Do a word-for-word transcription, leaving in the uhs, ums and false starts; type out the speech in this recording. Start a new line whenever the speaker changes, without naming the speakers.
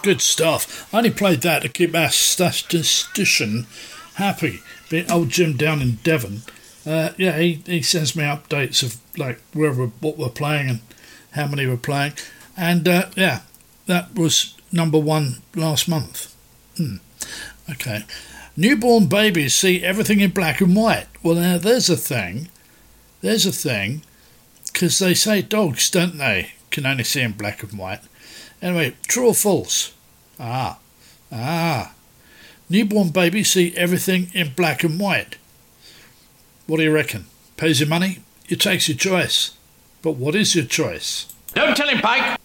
Good stuff. I only played that to keep our statistician happy. Being old Jim down in Devon. Uh, yeah, he, he sends me updates of like where we're, what we're playing and how many we're playing. And uh, yeah, that was number one last month. Hmm. Okay. Newborn babies see everything in black and white. Well, now there's a thing. There's a thing. Because they say dogs, don't they, can only see in black and white. Anyway, true or false? Ah. Ah. Newborn babies see everything in black and white. What do you reckon? Pays your money? It takes your choice. But what is your choice?
Don't tell him, Pike.